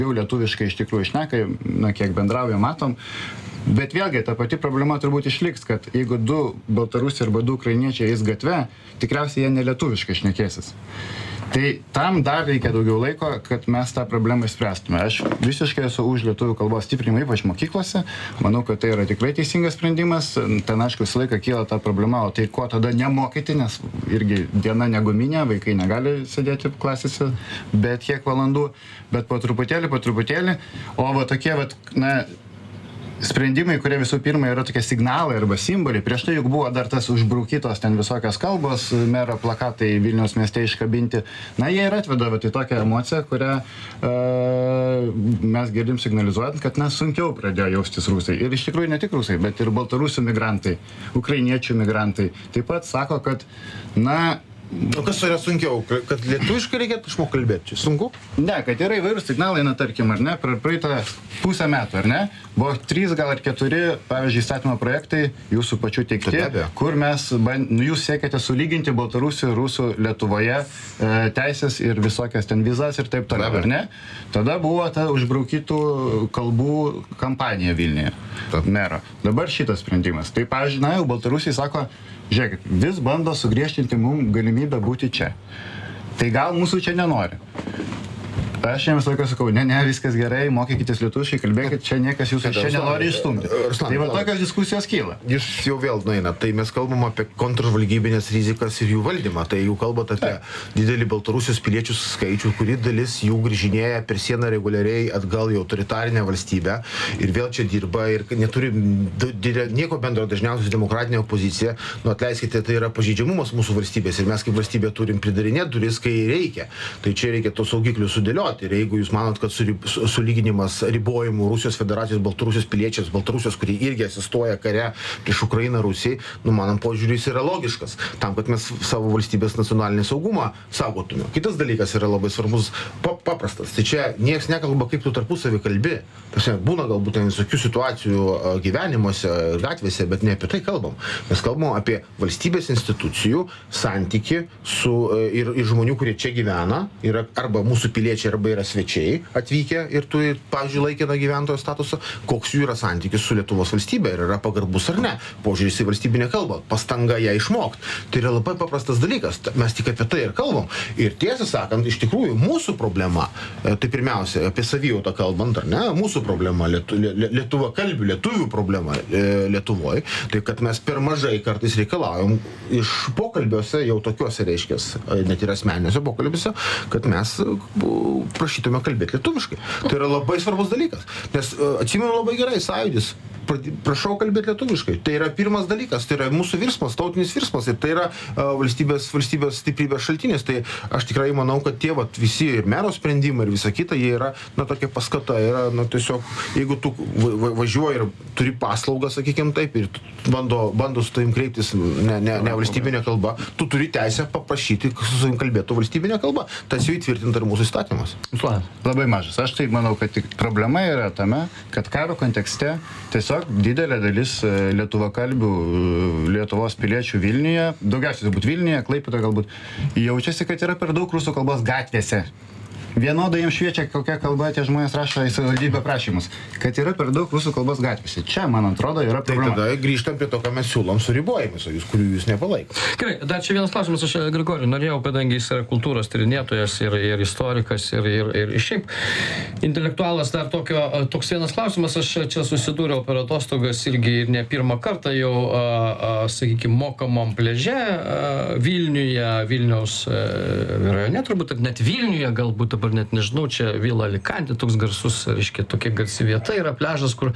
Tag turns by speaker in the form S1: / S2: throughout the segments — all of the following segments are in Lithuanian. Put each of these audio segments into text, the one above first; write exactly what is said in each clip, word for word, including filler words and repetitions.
S1: jau lietuviškai iš tikrųjų šneka, na, kiek bendrauja, matom. Bet vėlgi, ta pati problema turbūt išliks, kad jeigu du baltarusiai arba du ukrainiečiai eis gatve, tikriausiai jie nelietuviškai šnekėsis. Tai tam dar reikia daugiau laiko, kad mes tą problemą išspręstume. Aš visiškai esu už lietuvių kalbos stiprinimą, ypač mokyklose. Manau, kad tai yra tikrai teisingas sprendimas. Ten, aišku, visą laiką kyla ta problema, o tai ko tada nemokyti, nes irgi diena neguminė, vaikai negali sėdėti klasėse bet kiek valandų, bet po truputėlį, po truputėlį. O va tokie, va, na, sprendimai, kurie visų pirma yra tokie signalai arba simboliai. Prieš tai juk buvo dar tas užbraukytos ten visokios kalbos, mero plakatai Vilniaus mieste iškabinti. Na, jie ir atveda į tokią emociją, kurią uh, mes girdim signalizuojant, kad nes sunkiau pradėjo jaustis rusai. Ir iš tikrųjų ne tik rusai, bet ir baltarusių migrantai, ukrainiečių migrantai. Taip pat sako, kad, na,
S2: O kas yra sunkiau? Kad lietuviškai reikėtų išmokti kalbėti? Čia sunku?
S1: Ne, kad yra įvairūs signalai, na, tarkim, ar ne, per praeitą pusę metų, ar ne, buvo trys gal ar keturi, pavyzdžiui, įstatymo projektai jūsų pačių teikti, kur mes, nu, jūs siekėte sulyginti Baltarusių, Rusų, Lietuvoje e, teisės ir visokias ten vizas ir taip toliau, ar ne? Tada buvo ta užbraukytų kalbų kampanija Vilniuje, mero. Dabar šitas sprendimas. Tai, pavyzdžiui, na, jau Baltarusiai sako, žiūrėkit, vis bando sugriežtinti mums galimybę būti čia. Tai gal mūsų čia nenori. Aš jiems laiką sakau, ne, ne, viskas gerai, mokykitės lietuviškai, kalbėkit, čia niekas jūsų čia nenori išstumti. Tai va tokios diskusijos kyla.
S2: Jūs jau vėl nueina, tai mes kalbam apie kontržvalgybinės rizikas ir jų valdymą. Tai jau kalbate apie didelį Baltarusijos piliečių skaičių, kuri dalis jų grįžinėja per sieną reguliariai atgal į autoritarinę valstybę ir vėl čia dirba ir neturi nieko bendro dažniausiai su demokratinė opozicija. Nu, atleiskite, tai yra pažeidžiamumas mūsų valstybės ir mes kaip valstybė turim pridarinėti duris, kai reikia. Tai čia reikia tos saugiklius sudėlioti. Ir jeigu jūs manot, kad sulyginimas ribojimų Rusijos federacijos, Baltarusijos piliečiams, Baltarusijos, kurie irgi asistuoja kare prieš Ukrainą, Rusijai, nu, manam požiūris yra logiškas, tam, kad mes savo valstybės nacionalinį saugumą saugotume. Kitas dalykas yra labai svarbus, paprastas. Tai čia niekas nekalba, kaip tu tarpusavį kalbi. Būna galbūt visokių situacijų gyvenimuose, gatvėse, bet ne apie tai kalbam. Mes kalbam apie valstybės institucijų santyki su, ir, ir žmonių, kurie čia gyvena, yra arba mūsų piliečiai, arba yra svečiai atvykę ir turi, pavyzdžiui, laikiną gyventojo statusą, koks jų yra santykis su Lietuvos valstybė, ir yra pagarbus ar ne. Požiūris į valstybinę kalbą, pastanga ją išmokti. Tai yra labai paprastas dalykas. Mes tik apie tai ir kalbam. Ir tiesą sakant, iš tikrųjų, mūsų problema, tai pirmiausia, apie savijautą kalbant, ar ne, mūsų problema, lietu, lietuva kalbių, lietuvių problema Lietuvoje, tai kad mes per mažai kartais reikalaujam iš pokalbiuose, jau tokiuose reiškės, net ir asmeniniuose pokalbiuose, kad mes prašytume kalbėti lietuviškai. Tai yra labai svarbus dalykas. Nes atsimenu labai gerai, Sąjūdis, prašau kalbėti lietuviškai. Tai yra pirmas dalykas, tai yra mūsų virsmas, tautinis virsmas ir tai yra uh, valstybės, valstybės stiprybės šaltinis. Tai aš tikrai manau, kad tie vat, visi ir mero sprendimai ir visa kita, jie yra, na, tokia paskata. Yra, na, tiesiog, jeigu tu va važiuoji ir turi paslaugą, sakykime taip, ir bando, bando su tavim kreiptis ne, ne, ne valstybinė kalba, tu turi teisę paprašyti, kad su tavim kalbėtų valstybinė kalba. Tas jau įtvirtinta ir mūsų įstatymas.
S1: Labai mažas. Aš tai manau, kad tik problema yra tame, kad karo kontekste tiesiog didelė dalis lietuvakalbių Lietuvos piliečių Vilniuje, daugiausiai turbūt Vilniuje, Klaipėdoje galbūt, jaučiasi, kad yra per daug rusų kalbos gatvėse. Vienodai jiems šviečia, kokia kalba tie žmonės rašo į savivaldybę prašymus, kad yra per daug rusų kalbos gatvėse. Čia, man atrodo, yra problema.
S2: Tai tada grįžtam prie to, ką mes siūlom su ribojimus, o jūs, kurių jūs nepalaikote.
S3: Gerai, dar čia vienas klausimas, aš Grigoriui norėjau, kadangi jis yra kultūros tyrinėtojas ir, ir istorikas ir, ir, ir šiaip intelektualas, dar tokio, toks vienas klausimas, aš čia susidūriau per atostogas irgi ir ne pirmą kartą jau, a, a, sakykime, mokamam pliaže a, Vilniuje, Vilniaus a, rajone, turbūt, net Vilniuje galbūt, dabar net nežinau, čia Vila Alicante, toks garsus, reiškia, tokia garsi vieta yra pliažas, kur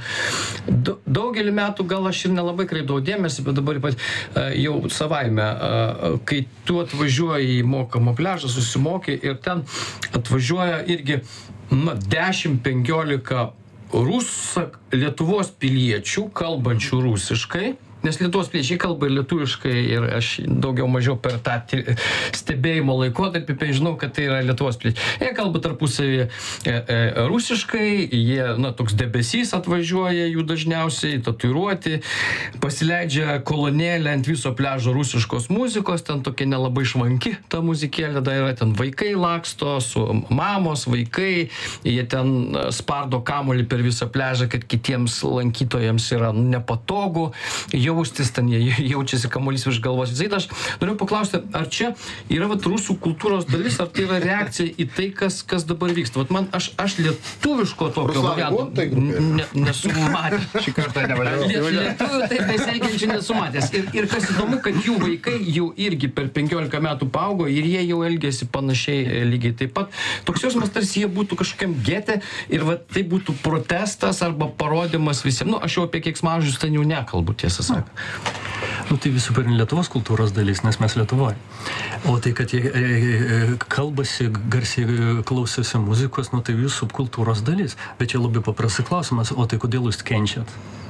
S3: daugelį metų gal aš ir nelabai kreipdavau dėmesį, bet dabar ypat, jau savaime, kai tu atvažiuoji į mokamą pliažą, susimoki ir ten atvažiuoja irgi na, dešimt penkiolika Rusak, Lietuvos piliečių, kalbančių rusiškai, nes Lietuvos piliečiai kalba ir lietuviškai ir aš daugiau mažiau per tą stebėjimo laikotarpį, tai žinau, kad tai yra Lietuvos piliečiai. Jie kalba tarpusavį e, e, rusiškai, jie, na, toks debesys atvažiuoja jų dažniausiai, tatuiruoti, pasileidžia kolonėlę ant viso pliažo rusiškos muzikos, ten tokia nelabai švanki ta muzikėlė, da yra ten vaikai laksto, su mamos, vaikai, jie ten spardo kamuolį per visą pliažą, kad kitiems lankytojams yra nepatogu jaustis, ten jie jaučiasi kamuolys virš galvos. Visai aš noriu paklausti, ar čia yra vat, rusų kultūros dalis, ar tai yra reakcija į tai, kas, kas dabar vyksta. Vat man, aš, aš lietuviško tokio varianto ne, nesu matęs.
S1: Šį kartą nevažiavau.
S3: Lietuvių taip besielgiančių nesu matęs. Ir, ir kas įdomu, kad jų vaikai jau irgi per penkiolika metų paaugo ir jie jau elgėsi panašiai lygiai taip pat. Toks jausmas, tarsi jie būtų kažkokiam gete ir va, tai būtų protestas arba parodymas visiems. Nu, aš jau apie keiksmažodžius ten jau nekalbu, tiesą sakant.
S4: Nu, tai visų pirma Lietuvos kultūros dalis, nes mes Lietuvoje. O tai, kad jie e, kalbasi, garsiai klausosi muzikos, nu, tai jų subkultūros dalis. Bet čia labai paprastas klausimas, o tai kodėl jūs kenčiat?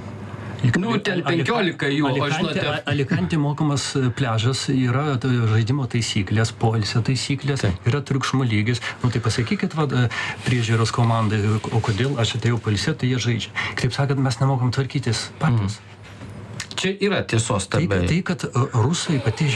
S3: Nu, ten penkiolika jų, aš žinote.
S4: Alikantė mokamas pliažas, yra žaidimo taisyklės, poilsio taisyklės, tai. Yra triukšmo lygis. Nu, tai pasakykit, va, priežiūros komandai, o kodėl aš atėjau poilsio, tai jie žaidžia. Kitaip sakant, mes nemokam tvarkytis patys. Mm.
S3: Čia yra tiesos tame.
S4: Tai, tai kad rusai pati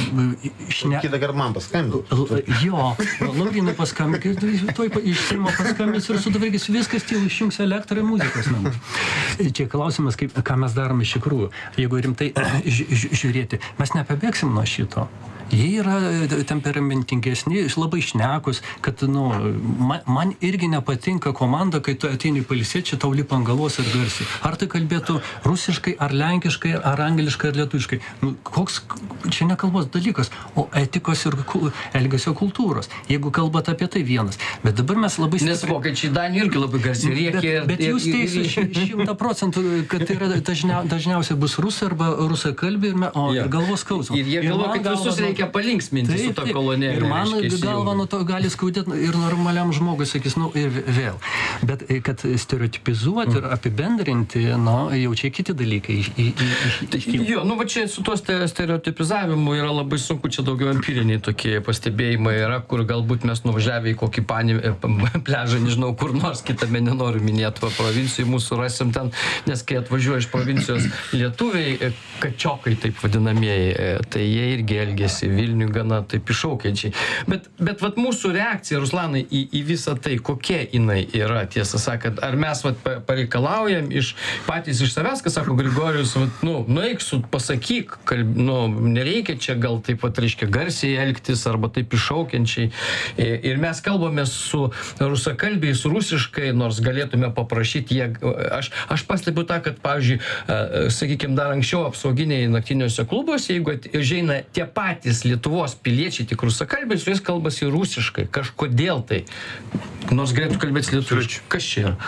S4: šne...
S2: Kita gar man paskambino.
S4: Jo, Laurinai paskambino, tuoj iš Seimo paskambins ir sudavargis viskas, tylu išjungs elektrą ir muzikos namus. Čia klausimas, kaip, ką mes darome iš tikrųjų. Jeigu rimtai ži žiūrėti, mes nepabėgsim nuo šito. Jie yra temperamentingesni, labai šnekus, kad, nu, man, man irgi nepatinka komanda, kai tu ateini pailsėti, čia tau lipa ant galvos ir garsiai. Ar tai kalbėtų rusiškai, ar lenkiškai, ar angliškai, ar lietuviškai. Nu, koks, čia ne kalbos dalykas, o etikos ir elgesio kultūros. Jeigu kalbat apie tai vienas. Bet dabar mes labai...
S3: Nes vokiečiai Danijai irgi labai garsiai rėkia.
S4: Bet, bet jūs teisūs šimtą procentų, kad tai yra dažnia, dažniausiai bus rusai arba rusakalbiai, o ja. Ir galvos skausmo.
S3: Ir jie galvo, kad visus reikia palinksminti su ta kolonėlė.
S4: Ir man galva nuo to gali skaudėti ir normaliam žmogui, sakys, nu ir vėl. Bet kad stereotipizuoti ir apibendrinti, nu, jau čia kiti dalykai. Į, į, į,
S3: jo, nu va čia su tuo stereotipizavimu yra labai sunku, čia daugiau empiriniai tokie pastebėjimai yra, kur galbūt mes nuvažiavę į kokį panį, pliažą, nežinau, kur nors kitame nenoriu minėti, va, provincijai mūsų rasim ten, nes kai atvažiuoja iš provincijos lietuviai, kačiokai taip vadinamieji, tai jie irgi elgėsi Vilniui gana taip iššaukiančiai. Bet, bet vat mūsų reakcija, Ruslanai, į, į visą tai, kokia jinai yra, tiesą sakant, ar mes vat pareikalaujam iš patys iš savęs, kas sako Grigorijus, vat, nu, nueik su, pasakyk, kalb, nu, nereikia čia gal taip pat, reiškia, garsiai elgtis arba taip iššaukiančiai. Ir mes kalbame su rusakalbiais rusiškai, nors galėtume paprašyti jie, aš, aš pastebiu tą, kad, pavyzdžiui, sakykime, dar anksčiau apsauginiai naktiniuose klubuose, jeigu užeina tie patys Lietuvos piliečiai, tik rusakalbiai, su jais kalbasi rusiškai. Kažkodėl tai. Nors galėtų kalbėti lietuviškai. Kas čia yra?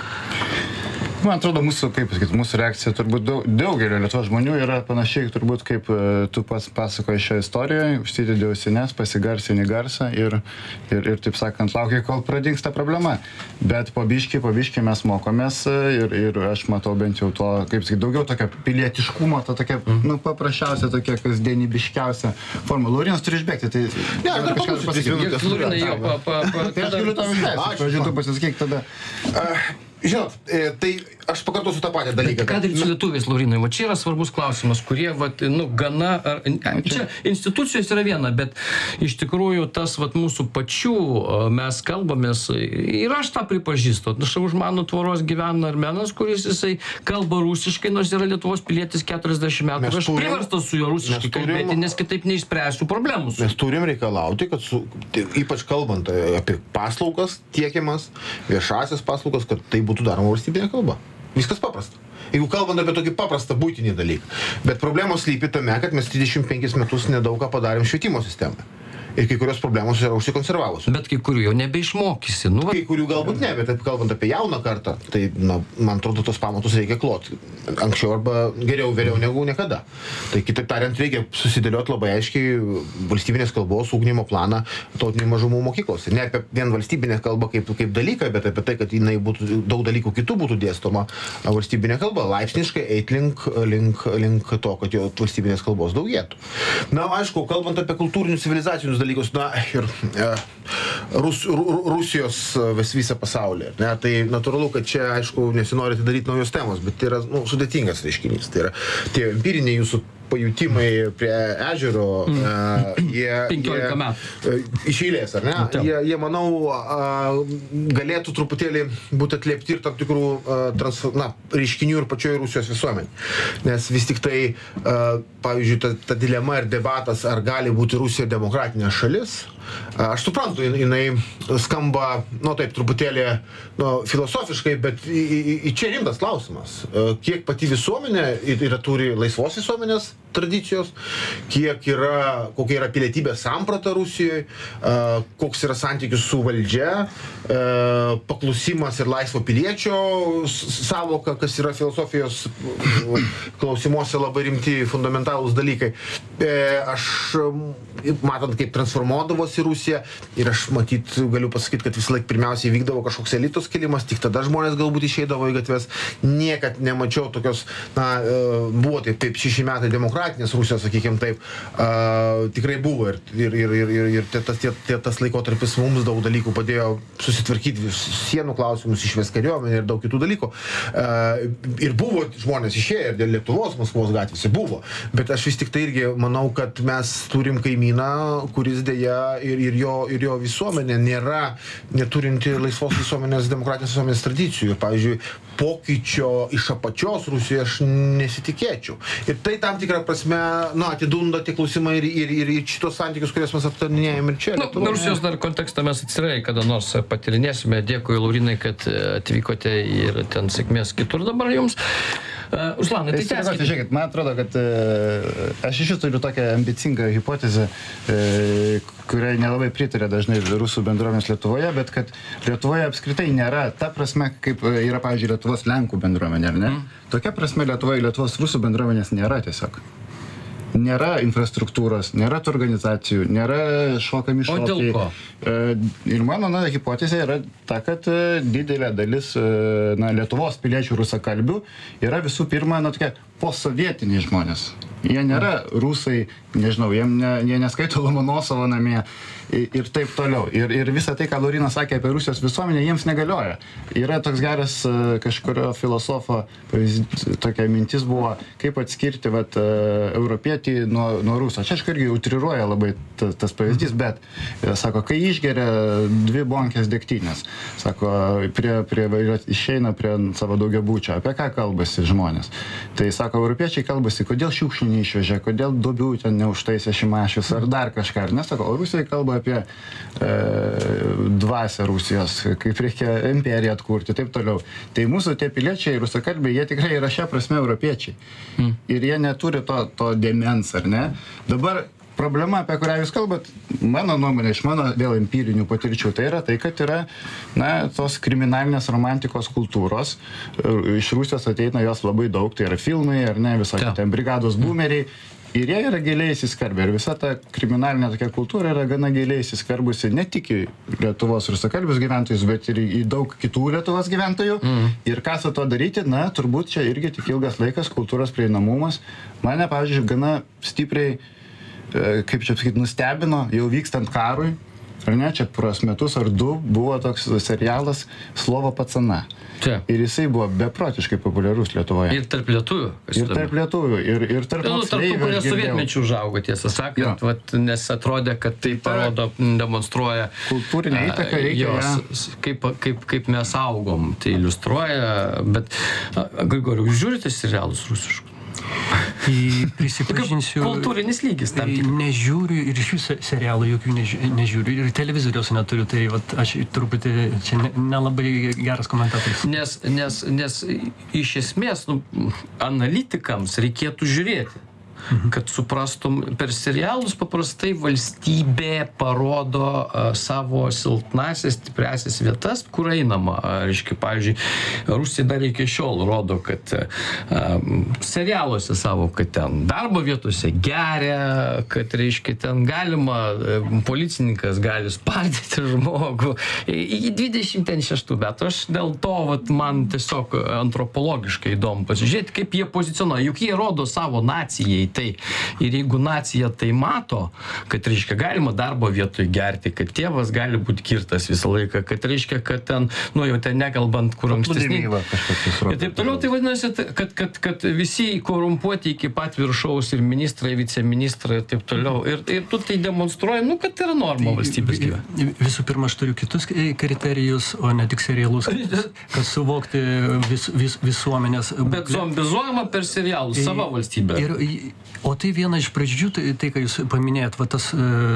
S1: Man atrodo, mūsų, kaip pasakyti, mūsų reakcija turbūt daug, daugelio Lietuvos žmonių yra panašiai, turbūt kaip tu pas pasakoji šią istoriją, užsidedi ausines, pasigarsini garsą ir, ir, ir, taip sakant, laukia, kol pradings ta problema. Bet po biškį, po biškį mes mokomės ir, ir aš matau bent jau to, kaip sakyti, daugiau tokio pilietiškumo, to tokia, nu, paprasčiausia, tokia kasdienibiškiausia forma. Laurinas turi išbėgti, tai...
S2: Ne, aš dar pasakysiu.
S3: Laurinai jau, pa, pa, pa,
S1: tai aš galiu tau išbėgti, pažiūrėjau, tu pasisakyk tada.
S2: Uh, žinot, tai aš pakartosiu tą patį dalyką.
S3: Bet ką daryti su lietuviais, Laurinai? Va čia yra svarbus klausimas, kurie, va, nu, gana... Ar, čia institucijos yra viena, bet iš tikrųjų tas, va, mūsų pačių mes kalbamės ir aš tą pripažįstu. Šau už mano tvoros gyvena armenas, kuris jisai kalba rusiškai, nors yra Lietuvos pilietis keturiasdešimt metų. Mes aš turim, priverstas su juo rusiškai turim, kalbėti, nes kitaip neišspręsiu problemų.
S2: Mes turim reikalauti, kad su, ypač kalbant apie paslaugas tiekiamas, viešasias paslaugas, kad tai būtų daroma valstybinė kalba. Viskas paprasta. Jeigu kalbant apie tokį paprastą buitinį dalyką. Bet problemos slypi tame, kad mes trisdešimt penkis metus nedaug ką padarėm švietimo sistemą. ir kai kurios problemos yra užsikonservavusios.
S3: Bet kai kurių jau nebeišmokysi. Nu, va.
S2: Kai kurių galbūt ne, bet taip kalbant apie jauną kartą, tai, na, man atrodo, tos pamatus reikia kloti. Anksčiau arba geriau, vėliau negu niekada. Tai kitaip tariant, reikia susidėlioti labai aiškiai valstybinės kalbos ugdymo planą tautinių mažumų mokyklose. Ne apie vien valstybinę kalbą kaip, kaip dalyką, bet apie tai, kad jinai būtų, daug dalykų kitų būtų dėstoma valstybinė kalba. Laipsniškai eit link, link, link to, kad jo valstybinės kalbos daugėtų. Na, aišku, kalbant apie kultūrinius civilizacinius dalykus, na, ir e, Rus, Ru, Rusijos vis, visą pasaulį. Ne, tai natūralu, kad čia, aišku, nesinori daryti naujos temos, bet tai yra, nu, sudėtingas reiškinys. Tai yra tie empiriniai jūsų pajutimai prie ežero, mm. uh, jie,
S3: penkiolika metų.
S2: Uh, iš eilės, ar ne? Jie, jie, manau, uh, galėtų truputėlį būti atliepti ir tam tikrų uh, trans, na, reiškinių ir pačioje Rusijos visuomenė. Nes vis tik tai, uh, pavyzdžiui, ta, ta dilema ir debatas, ar gali būti Rusija demokratinė šalis, uh, aš suprantu, jinai skamba, nu taip, truputėlį nu, filosofiškai, bet į, į, į čia rimtas klausimas. Uh, kiek pati visuomenė yra turi laisvos visuomenės tradicijos, kiek yra, kokia yra pilietybės samprata Rusijoje, uh, koks yra santykis su valdžia, uh, paklusimas ir laisvo piliečio savoka, kas yra filosofijos klausimuose labai rimti fundamentalūs dalykai. E, aš, matant, kaip transformuodavosi Rusija, ir aš matyt, galiu pasakyti, kad vis laik pirmiausiai vykdavo kažkoks elitos kilimas, tik tada žmonės galbūt išeidavo į gatves. Niekad nemačiau tokios, na, buvo taip, taip šeši metai demokratinės Rusijos, sakykime taip, uh, tikrai buvo ir, ir, ir, ir, ir, ir tas, tie, tie, tas laikotarpis mums daug dalykų padėjo susitvarkyti sienų klausimus, išves kariuomenę ir daug kitų dalykų. Uh, ir buvo žmonės išėję ir dėl Lietuvos, Maskvos gatvėse buvo, bet aš vis tik tai irgi manau, kad mes turim kaimyną, kuris dėja ir, ir, jo, ir jo visuomenė nėra, neturinti laisvos visuomenės, demokratinės visuomenės tradicijų. Ir, pavyzdžiui, pokyčio iš apačios Rusijoje aš nesitikėčiau. Ir tai tam tikrą prasme, na, atidunda tie klausimai ir, ir, ir, ir šitos santykius, kuriuos mes aptarinėjame ir čia.
S3: Nu, Rusijos dar kontekstą mes atsirai kada nors patirinėsime. Dėkui, Laurinai, kad atvykote ir ten sėkmės kitur dabar jums. Uh, Ruslanai, tai tęskite.
S1: Žiūrėkit, man atrodo, kad uh, aš iš jų turiu tokią ambicingą hipotezę, uh, kuriai nelabai pritarė dažnai rusų bendruomenės Lietuvoje, bet kad Lietuvoje apskritai nėra ta prasme, kaip yra, pavyzdžiui, Lietuvos Lenkų bendruomenė, ar ne? Mm. Tokia prasme Lietuvoje Lietuvos rusų bendruomenės nėra tiesiog. Nėra infrastruktūros, nėra tų organizacijų, nėra šokami šokiai.
S3: O dėl ko?
S1: Ir mano na, hipotezė yra ta, kad didelė dalis na, Lietuvos piliečių rusakalbių yra visų pirma na, tokie posovietiniai žmonės. Jie nėra rusai, nežinau, jie, ne, jie neskaito Lomonosovo namie ir taip toliau. Ir, ir visą tai, ką Laurynas sakė apie Rusijos visuomenę, jiems negalioja. Yra toks geras kažkurio filosofo tokia mintis buvo, kaip atskirti vat, europietį nuo, nuo ruso. Čia aš irgi utriruoja labai tas, tas pavyzdys, bet sako, kai išgeria dvi bonkės degtinės, sako, prie, prie, išeina prie savo daugiabučio, apie ką kalbasi žmonės. Tai sako, europiečiai kalbasi, kodėl šiukšlių neišvežė, kodėl duobių ten neužtaisė Šimašius ar dar kažką. Nes sako, o Rusijai kalba apie e, dvasią Rusijos, kaip reikia imperiją atkurti, taip toliau. Tai mūsų tie piliečiai, rusakalbiai, jie tikrai yra šia prasme europiečiai. Mm. Ir jie neturi to, to dėmens, ar ne? Dabar problema, apie kurią jūs kalbat, mano nuomonė, iš mano vėl empirinių patirčių, tai yra tai, kad yra na, tos kriminalinės romantikos kultūros. Iš Rusijos ateina jos labai daug, tai yra filmai, ar ne, visokie ten brigados boomeriai. Ir jie yra giliai įsiskarbę. Ir visa ta kriminalinė tokia kultūra yra gana giliai įsiskarbusi ne tik į Lietuvos rusakalbius gyventojus, bet ir į daug kitų Lietuvos gyventojų. Mm. Ir ką su to daryti, na, turbūt čia irgi tik ilgas laikas, kultūros prieinamumas. Mane, pavyzdžiui, gana stipriai, kaip čia sakyti, nustebino, jau vykstant karui, ar ne, čia pros metus ar du buvo toks serialas Slovo pacana.
S3: Čia.
S1: Ir jisai buvo beprotiškai populiarus Lietuvoje.
S3: Ir tarp lietuvių.
S1: Ir tarp lietuvių. Ir, ir tarp
S3: nu, tarp tų, kurie sovietmečių užaugo, tiesą sakant, vat, nes atrodė, kad tai parodo, demonstruoja
S1: kultūrinę įtaką, reikia
S3: jos, kaip, kaip, kaip mes augom, tai iliustruoja, bet Grigoriau, jūs žiūrite serialus rusiškus?
S4: Prisipažinsiu,
S3: kultūrinis lygis tam tikras.
S4: Nežiūriu ir iš viso serialų jokių nežiūriu ir televizoriaus neturiu, tai vat, aš truputį čia nelabai ne geras komentatorius.
S3: Nes, nes, nes iš esmės nu, analitikams reikėtų žiūrėti. mhm. kad suprastum, per serialus paprastai valstybė parodo uh, savo silpnasias, stipriasias vietas, kur einama. Reiškia, pavyzdžiui, Rusija dar iki šiol rodo, kad uh, serialuose savo, kad ten darbo vietose geria, kad, reiškia, ten galima, uh, policininkas gali spardyti žmogų. Iki dvidešimt šeštų metų aš dėl to, vat, man tiesiog antropologiškai įdomu pasižiūrėti, kaip jie pozicionuoja. Juk jie rodo savo nacijai tai. Ir jeigu nacija tai mato, kad, reiškia, galima darbo vietoj gerti, kad tėvas gali būti kirtas visą laiką, kad, reiškia, kad ten, nu jau ten nekalbant, kur ankstesnį. Ir taip toliau, tai vadinasi, kad, kad, kad visi korumpuoti iki pat viršaus ir ministrai, viceministrai ir taip toliau. Ir, ir tu tai demonstruoji, nu, kad tai yra norma valstybės gyvenime.
S4: Visų pirma, aš turiu kitus kriterijus, o ne tik serialus, kad suvokti vis, vis, visuomenės.
S3: Bet zombizuojama per serialus, sava valstybė.
S4: Ir, o tai viena iš pradžių, tai, tai ką jūs paminėjot, va tas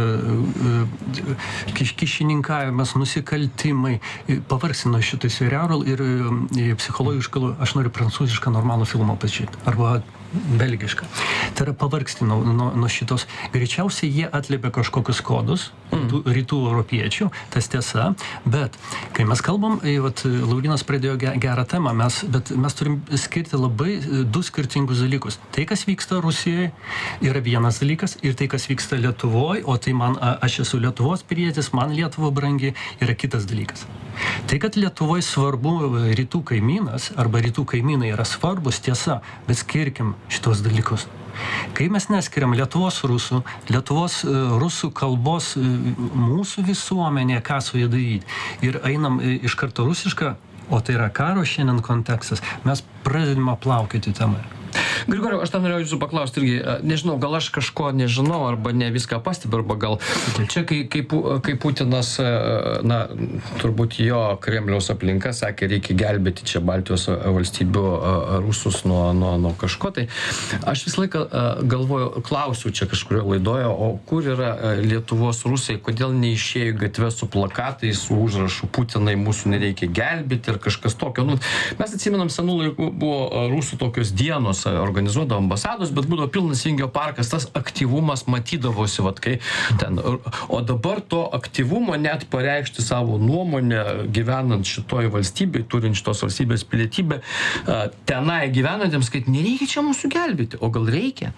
S4: uh, kiš, kišininkavimas, nusikaltimai, pavargsino šitą serialą ir uh, psichologiškai, aš noriu prancūzišką normalų filmą pažiūrėti, arba belgišką. Tai yra pavargsti nuo, nuo, nuo šitos. Greičiausiai jie atliepia kažkokius kodus, mm. rytų europiečių, tas tiesa, bet kai mes kalbam, vat, Laurinas pradėjo gerą temą, mes, bet mes turim skirti labai du skirtingus dalykus. Tai, kas vyksta Rusijoje, yra vienas dalykas, ir tai, kas vyksta Lietuvoje, o tai man, aš esu Lietuvos pilietis, man Lietuva brangi, yra kitas dalykas. Tai, kad Lietuvoje svarbu rytų kaimynas, arba rytų kaimynai yra svarbus, tiesa, bet skirkim šitos dalykus. Kai mes neskiriam Lietuvos rusų, Lietuvos uh, rusų kalbos uh, mūsų visuomenė, ką su jie daryti, ir einam uh, iš karto rusišką, o tai yra karo šiandien kontekstas, mes pradedame plaukėti temą.
S3: Grigoriau, aš tam norėjau jūsų paklausti irgi, nežinau, gal aš kažko nežinau, arba ne viską pastebiu, arba gal čia, kai, kai, kai Putinas, na, turbūt jo Kremliaus aplinka sakė, reikia gelbėti čia Baltijos valstybių rusus nuo, nuo, nuo kažko, tai aš visą laiką galvoju, klausiu čia kažkurio laidoje, o kur yra Lietuvos rusai, kodėl neišėjo į gatvę su plakatais, su užrašu Putinai, mūsų nereikia gelbėti ir kažkas tokio. Nu, mes atsimenam, senų laikų buvo rusų tokios dienos, organizuodavo ambasados, bet būdavo pilnas Vingio parkas, tas aktyvumas matydavosi, vat, kai ten. O dabar to aktyvumo net pareikšti savo nuomonę, gyvenant šitoj valstybėj, turint šitos valstybės pilietybę, tenai gyvenantiems, kad nereikia čia mūsų gelbėti, o gal reikia?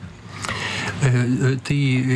S4: E, tai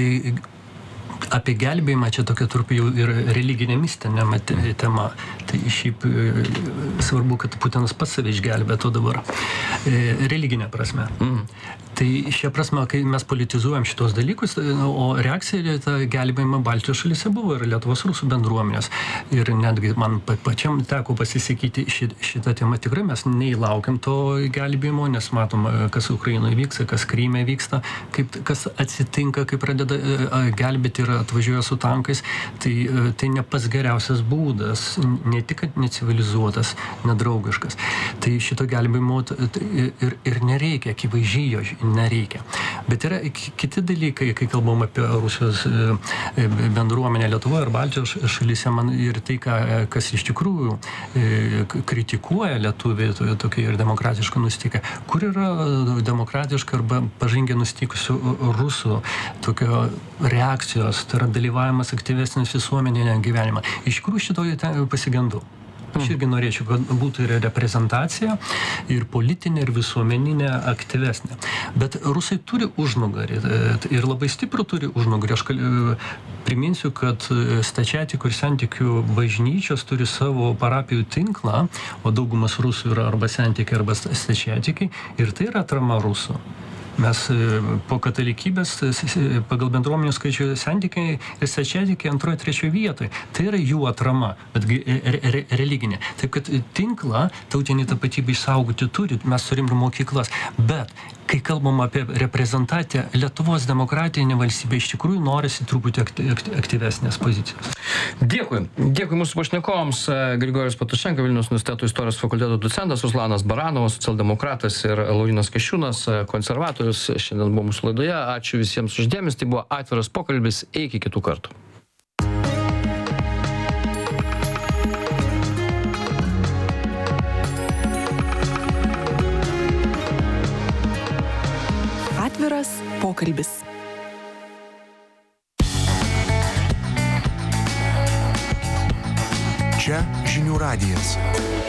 S4: apie gelbėjimą čia tokia turpi jau ir religinė mistinė tema. Tai šiaip svarbu, kad Putinas pats save išgelbėtų dabar. Religinė prasme. Mm. Tai šia prasme, kai mes politizuojam šitos dalykus, o reakcija tą gelbėjimą Baltijos šalyse buvo ir Lietuvos rusų bendruomenės. Ir netgi man pačiam teko pasisakyti šitą temą. Tikrai mes neįlaukiam to gelbėjimo, nes matom, kas Ukrainoje vyksta, kas Kryme vyksta, kaip, kas atsitinka, kai pradeda gelbėti ir atvažiuoja su tankais. Tai, tai ne pats geriausias būdas, ne tik necivilizuotas, nedraugiškas. Tai šito gelbėjimo ir, ir nereikia, akivaizdžiai jo nereikia. Bet yra kiti dalykai, kai kalbam apie Rusijos bendruomenę Lietuvoje ir Baltijos šalyse, man ir tai, ką, kas iš tikrųjų kritikuoja lietuviai, tokia ir demokratiška nusiteikę. Kur yra demokratiška arba pažangiai nusiteikusių rusų tokio reakcijos, tai yra dalyvavimas aktyvesnis visuomenėje gyvenimą. Iš tikrųjų šitoje pasigendu. Aš irgi norėčiau, kad būtų ir reprezentacija, ir politinė, ir visuomeninė aktyvesnė. Bet rusai turi užnugarį, ir labai stiprų turi užnugarį. Aš priminsiu, kad stačiatikių ir sentikių bažnyčios turi savo parapijų tinklą, o daugumas rusų yra arba sentikiai, arba stačiatikiai, ir tai yra atrama rusų. Mes po katalikybės pagal bendruomenių skaičių santykiai ir stačiatikiai antroje, trečioje vietoje. Tai yra jų atrama, bet re, re, religinė. Taip kad tinklą tautinį tapatybę išsaugoti turi, mes turim ir mokyklas. Bet kai kalbam apie reprezentaciją, Lietuvos demokratinė valstybė iš tikrųjų norisi truputį aktyvesnės pozicijos.
S3: Dėkui. Dėkui mūsų pašnekovams. Grigorijus Patušenka, Vilniaus universiteto istorijos fakulteto docentas, Ruslanas Baranovas, socialdemokratas, ir Laurinas Kasčiūnas, konservatorius, šiandien buvo mūsų laidoje. Ačiū visiems už dėmesį. Tai buvo atviras pokalbis. Iki kitų kartų.
S5: Atviras pokalbis.
S6: Čia Žinių radijas.